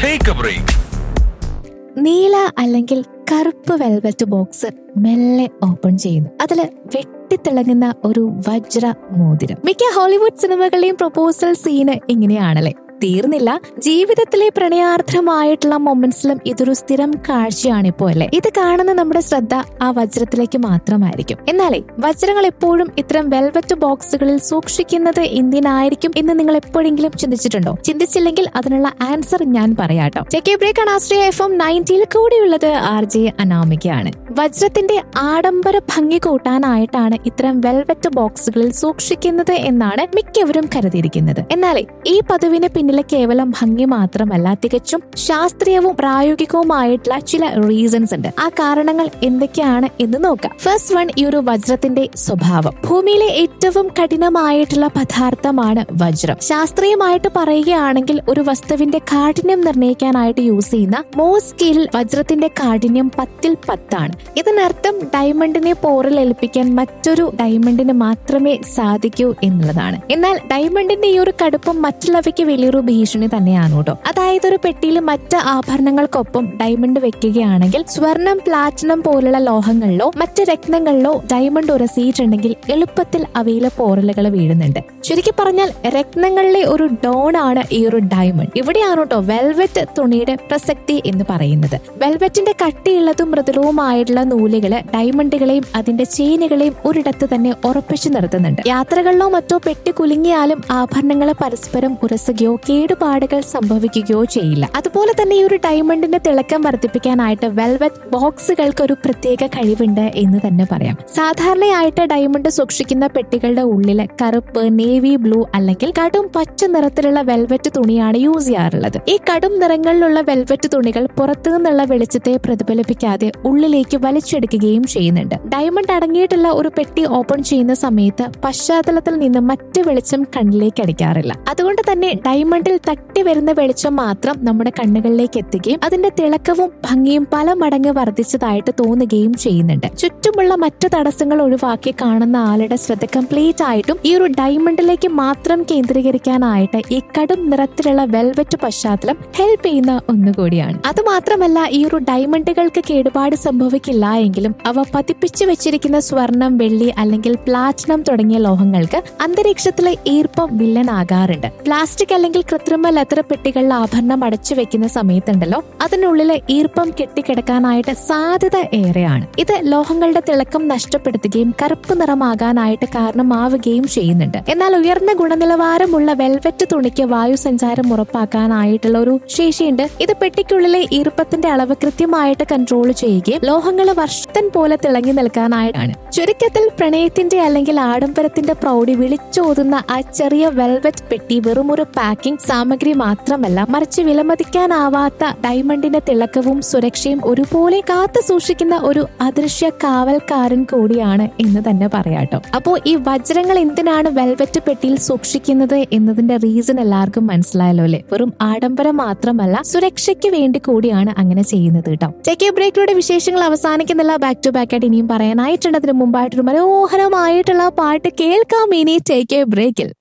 Take A break. നീല അല്ലെങ്കിൽ കറുപ്പ് വെൽവെറ്റ് ബോക്സ് മെല്ലെ ഓപ്പൺ ചെയ്യുന്നു. അതില് വെട്ടിത്തിളങ്ങുന്ന ഒരു വജ്ര മോതിരം. മിക്ക ഹോളിവുഡ് സിനിമകളുടെയും പ്രൊപ്പോസൽ സീന് ഇങ്ങനെയാണല്ലേ. തീർന്നില്ല, ജീവിതത്തിലെ പ്രണയാർദ്രമായിട്ടുള്ള മൊമെന്റ്സിലും ഇതൊരു സ്ഥിരം കാഴ്ചയാണിപ്പോ അല്ലെ. ഇത് കാണുന്ന നമ്മുടെ ശ്രദ്ധ ആ വജ്രത്തിലേക്ക് മാത്രമായിരിക്കും. എന്നാലേ വജ്രങ്ങൾ എപ്പോഴും ഇത്തരം വെൽവെറ്റ് ബോക്സുകളിൽ സൂക്ഷിക്കുന്നത് എന്തിനായിരിക്കും എന്ന് നിങ്ങൾ എപ്പോഴെങ്കിലും ചിന്തിച്ചിട്ടുണ്ടോ? ചിന്തിച്ചില്ലെങ്കിൽ അതിനുള്ള ആൻസർ ഞാൻ പറയാട്ടോ. ചെക്ക് ബ്രേക്ക് ആണ് ആശ്രയ FM 90 കൂടിയുള്ളത് RJ അനാമികയാണ്. വജ്രത്തിന്റെ ആഡംബര ഭംഗി കൂട്ടാനായിട്ടാണ് ഇത്തരം വെൽവെറ്റ് ബോക്സുകളിൽ സൂക്ഷിക്കുന്നത് എന്നാണ് മിക്കവരും കരുതിയിരിക്കുന്നത്. എന്നാലേ ഈ പതിവിന് പിന്നിലെ കേവലം ഭംഗി മാത്രമല്ല, തികച്ചും ശാസ്ത്രീയവും പ്രായോഗികവുമായിട്ടുള്ള ചില റീസൺസ് ഉണ്ട്. ആ കാരണങ്ങൾ എന്തൊക്കെയാണ് എന്ന് നോക്കാം. ഫസ്റ്റ് വൺ, ഈ ഒരു വജ്രത്തിന്റെ സ്വഭാവം. ഭൂമിയിലെ ഏറ്റവും കഠിനമായിട്ടുള്ള പദാർത്ഥമാണ് വജ്രം. ശാസ്ത്രീയമായിട്ട് പറയുകയാണെങ്കിൽ ഒരു വസ്തുവിന്റെ കാഠിന്യം നിർണ്ണയിക്കാനായിട്ട് യൂസ് ചെയ്യുന്ന മോസ് സ്കെയിലിൽ വജ്രത്തിന്റെ കാഠിന്യം 10ൽ 10 ആണ്. ഇതിനർത്ഥം ഡയമണ്ടിനെ പോറിൽ ഏൽപ്പിക്കാൻ മറ്റൊരു ഡയമണ്ടിന് മാത്രമേ സാധിക്കൂ എന്നുള്ളതാണ്. എന്നാൽ ഡയമണ്ടിന്റെ ഈ ഒരു കടുപ്പം മറ്റുള്ളവയ്ക്ക് വലിയൊരു ഭീഷണി തന്നെയാണ് കേട്ടോ. അതായത് ഒരു പെട്ടിയിൽ മറ്റ് ആഭരണങ്ങൾക്കൊപ്പം ഡയമണ്ട് വെക്കുകയാണെങ്കിൽ സ്വർണം, പ്ലാറ്റിനം പോലുള്ള ലോഹങ്ങളിലോ മറ്റ് രത്നങ്ങളിലോ ഡയമണ്ട് ഉരസിയിട്ടുണ്ടെങ്കിൽ എളുപ്പത്തിൽ അവയിലെ പോറലുകൾ വീഴുന്നുണ്ട്. ചുരുക്കി പറഞ്ഞാൽ രത്നങ്ങളിലെ ഒരു ഡോൺ ആണ് ഈ ഒരു ഡയമണ്ട്. ഇവിടെയാണ് കേട്ടോ വെൽവെറ്റ് തുണിയുടെ പ്രസക്തി എന്ന് പറയുന്നത്. വെൽവെറ്റിന്റെ കട്ടിയുള്ളതും മൃദുലവുമായിട്ടുള്ള നൂലുകള് ഡയമണ്ടുകളെയും അതിന്റെ ചെയിനുകളെയും ഒരിടത്ത് തന്നെ ഉറപ്പിച്ചു നിർത്തുന്നുണ്ട്. യാത്രകളിലോ മറ്റോ പെട്ടി കുലുങ്ങിയാലും ആഭരണങ്ങൾ പരസ്പരം ഉരസുകയോ കേടുപാടുകൾ സംഭവിക്കുകയോ ചെയ്യില്ല. അതുപോലെ തന്നെ ഈ ഒരു ഡയമണ്ടിന്റെ തിളക്കം വർദ്ധിപ്പിക്കാനായിട്ട് വെൽവെറ്റ് ബോക്സുകൾക്ക് ഒരു പ്രത്യേക കഴിവുണ്ട് എന്ന് തന്നെ പറയാം. സാധാരണയായിട്ട് ഡയമണ്ട് സൂക്ഷിക്കുന്ന പെട്ടികളുടെ ഉള്ളില് കറുപ്പ്, നേവി ബ്ലൂ അല്ലെങ്കിൽ കടും പച്ച നിറത്തിലുള്ള വെൽവെറ്റ് തുണിയാണ് യൂസ് ചെയ്യാറുള്ളത്. ഈ കടും നിറങ്ങളിലുള്ള വെൽവെറ്റ് തുണികൾ പുറത്തു നിന്നുള്ള വെളിച്ചത്തെ പ്രതിഫലിപ്പിക്കാതെ ഉള്ളിലേക്ക് വലിച്ചെടുക്കുകയും ചെയ്യുന്നുണ്ട്. ഡയമണ്ട് അടങ്ങിയിട്ടുള്ള ഒരു പെട്ടി ഓപ്പൺ ചെയ്യുന്ന സമയത്ത് പശ്ചാത്തലത്തിൽ നിന്ന് മറ്റ് വെളിച്ചം കണ്ണിലേക്ക് അടിക്കാറില്ല. അതുകൊണ്ട് തന്നെ ഡയമണ്ടിൽ തട്ടി വരുന്ന വെളിച്ചം മാത്രം നമ്മുടെ കണ്ണുകളിലേക്ക് എത്തുകയും അതിന്റെ തിളക്കവും ഭംഗിയും പല മടങ്ങ് വർദ്ധിച്ചതായിട്ട് തോന്നുകയും ചെയ്യുന്നുണ്ട്. ചുറ്റുമുള്ള മറ്റു തടസ്സങ്ങൾ ഒഴിവാക്കി കാണുന്ന ആളുടെ ശ്രദ്ധ കംപ്ലീറ്റ് ആയിട്ടും ഈ ഒരു ഡയമണ്ടിലേക്ക് മാത്രം കേന്ദ്രീകരിക്കാനായിട്ട് ഈ കടും നിറത്തിലുള്ള വെൽവെറ്റ് പശ്ചാത്തലം ഹെൽപ്പ് ചെയ്യുന്ന ഒന്നുകൂടിയാണ്. അതുമാത്രമല്ല, ഈ ഒരു ഡയമണ്ടുകൾക്ക് കേടുപാട് സംഭവിക്കില്ല എങ്കിലും അവ പതിപ്പിച്ചു വെച്ചിരിക്കുന്ന സ്വർണം, വെള്ളി അല്ലെങ്കിൽ പ്ലാറ്റിനം തുടങ്ങിയ ലോഹങ്ങൾക്ക് അന്തരീക്ഷത്തിലെ ഈർപ്പം വില്ലനാകാറുണ്ട്. പ്ലാസ്റ്റിക് അല്ലെങ്കിൽ കൃത്രിമ ലെതർ പെട്ടികളിൽ ആഭരണം അടച്ചു വെക്കുന്ന സമയത്തുണ്ടല്ലോ, അതിനുള്ളിലെ ഈർപ്പം കെട്ടിക്കിടക്കാനായിട്ട് സാധ്യത ഏറെയാണ്. ഇത് ലോഹങ്ങളുടെ തിളക്കം നഷ്ടപ്പെടുത്തുകയും കറുപ്പ് നിറമാകാനായിട്ട് കാരണമാവുകയും ചെയ്യുന്നുണ്ട്. എന്നാൽ ഉയർന്ന ഗുണനിലവാരമുള്ള വെൽവെറ്റ് തുണിക്ക് വായുസഞ്ചാരം ഉറപ്പാക്കാനായിട്ടുള്ള ഒരു ശേഷിയുണ്ട്. ഇത് പെട്ടിക്കുള്ളിലെ ഈർപ്പത്തിന്റെ അളവ് കൃത്യമായിട്ട് കൺട്രോൾ ചെയ്യുകയും ലോഹങ്ങൾ വർഷത്തൻ പോലെ തിളങ്ങി നിൽക്കാനായിട്ടാണ്. ചുരുക്കത്തിൽ പ്രണയത്തിന്റെ അല്ലെങ്കിൽ ആഡംബരത്തിന്റെ പ്രൗഢി വിളിച്ചോതുന്ന ആ ചെറിയ വെൽവെറ്റ് പെട്ടി വെറുമൊരു പാക്കിംഗ് സാമഗ്രി മാത്രമല്ല, മറിച്ച് വിലമതിക്കാനാവാത്ത ഡയമണ്ടിന്റെ തിളക്കവും സുരക്ഷയും ഒരുപോലെ കാത്തു സൂക്ഷിക്കുന്ന ഒരു അദൃശ്യ കാവൽക്കാരൻ കൂടിയാണ് എന്ന് തന്നെ പറയാട്ടോ. അപ്പോ ഈ വജ്രങ്ങൾ എന്തിനാണ് വെൽവെറ്റ് പെട്ടിയിൽ സൂക്ഷിക്കുന്നത് എന്നതിന്റെ റീസൺ എല്ലാവർക്കും മനസ്സിലായല്ലോ അല്ലെ. വെറും ആഡംബരം മാത്രമല്ല, സുരക്ഷയ്ക്ക് വേണ്ടി കൂടിയാണ് അങ്ങനെ ചെയ്യുന്നത് കേട്ടോ. ടേക്ക് എ ബ്രേക്കിലൂടെ വിശേഷങ്ങൾ അവസാനിക്കുന്നില്ല. ബാക്ക് ടു ബാക്ക് ആയിട്ട് ഇനിയും പറയാനായിട്ടുണ്ട്. അതിന് മുമ്പായിട്ടൊരു മനോഹരമായിട്ടുള്ള പാട്ട് കേൾക്കാം ഇനി ടേക്ക് എ ബ്രേക്കിൽ.